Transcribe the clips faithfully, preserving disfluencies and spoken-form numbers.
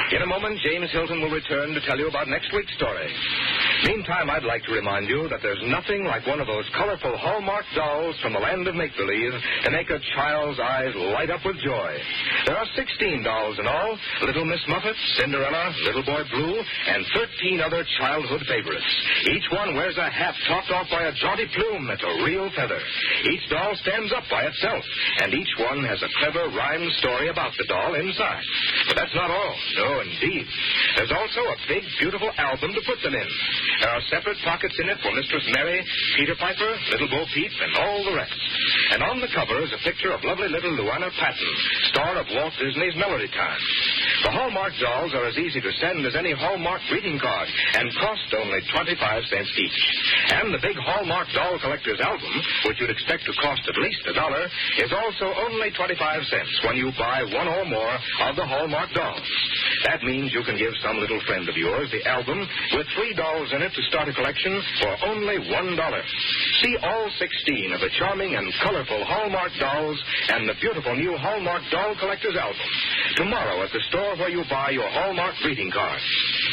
In a moment, James Hilton will return to tell you about next week's story. Meantime, I'd like to remind you that there's nothing like one of those colorful Hallmark dolls from the land of make-believe to make a child's eyes light up with joy. There are sixteen dolls in all: Little Miss Muffet, Cinderella, Little Boy Blue, and thirteen other childhood favorites. Each one wears a hat topped off by a jaunty plume that's a real feather. Each doll stands up by itself, and each one has a clever rhymed story about the doll inside. But that's not all. No, indeed. There's also a big, beautiful album to put them in. There are separate pockets in it for Mistress Mary, Peter Piper, Little Bo Peep, and all the rest. And on the cover is a picture of lovely little Luana Patton, star of Walt Disney's Melody Time. The Hallmark dolls are as easy to send as any Hallmark greeting card and cost only twenty-five cents each. And the big Hallmark doll collector's album, which you'd expect to cost at least a dollar, is also only twenty-five cents when you buy one or more of the Hallmark dolls. That means you can give some little friend of yours the album with three dolls in it to start a collection for only one dollar. See all sixteen of the charming and colorful Hallmark dolls and the beautiful new Hallmark doll collector's album tomorrow at the store where you buy your Hallmark greeting card.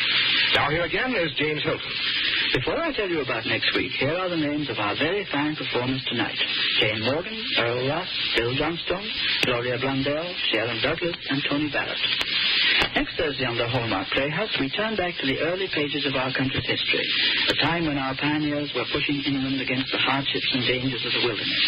Now here again is James Hilton. Before I tell you about next week, here are the names of our very fine performers tonight: Jane Morgan, Earl Ross, Bill Johnstone, Gloria Blundell, Sharon Douglas, and Tony Barrett. Next Thursday on the Hallmark Playhouse, we turn back to the early pages of our country's history, a time when our pioneers were pushing England against the hardships and dangers of the wilderness.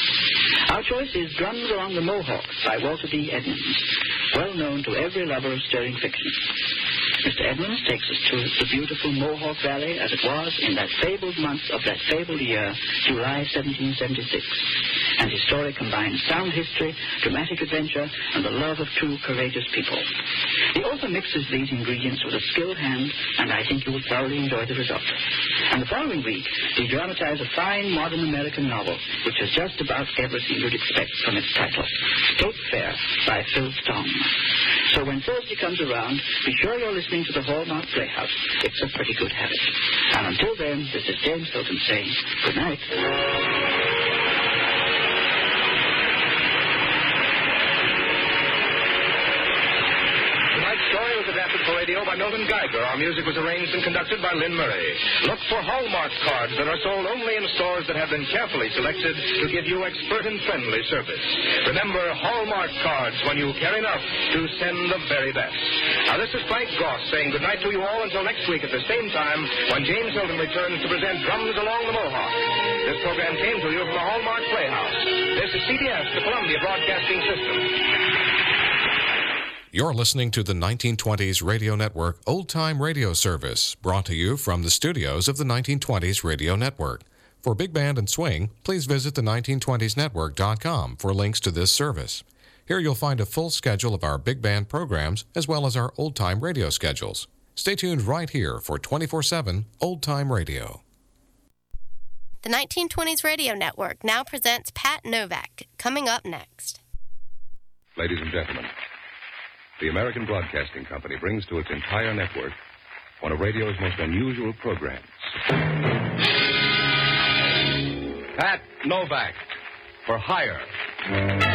Our choice is Drums Along the Mohawk by Walter D. Edmonds, well known to every lover of stirring fiction. Mister Edmonds takes us to the beautiful Mohawk Valley as it was in that fabled month of that fabled year, July seventeen seventy-six. And his story combines sound history, dramatic adventure, and the love of two courageous people. The author mixes these ingredients with a skilled hand, and I think you will thoroughly enjoy the result. And the following week, we dramatize a fine modern American novel, which has just about everything you'd expect from its title, State Fair by Phil Stone. So when Thursday comes around, be sure you're listening to the Hallmark Playhouse. It's a pretty good habit. And until then, this is James Hilton saying good night. Story was adapted for radio by Milton Geiger. Our music was arranged and conducted by Lynn Murray. Look for Hallmark cards that are sold only in stores that have been carefully selected to give you expert and friendly service. Remember, Hallmark cards when you care enough to send the very best. Now, this is Frank Goss saying goodnight to you all until next week at the same time when James Hilton returns to present Drums Along the Mohawk. This program came to you from the Hallmark Playhouse. This is C B S, the Columbia Broadcasting System. You're listening to the nineteen twenties Radio Network Old Time Radio Service, brought to you from the studios of the nineteen twenties Radio Network. For Big Band and Swing, please visit the nineteen twenties network dot com for links to this service. Here you'll find a full schedule of our big band programs as well as our old-time radio schedules. Stay tuned right here for twenty-four seven Old Time Radio. The nineteen twenties Radio Network now presents Pat Novak, coming up next. Ladies and gentlemen, the American Broadcasting Company brings to its entire network one of radio's most unusual programs. Pat Novak, for hire.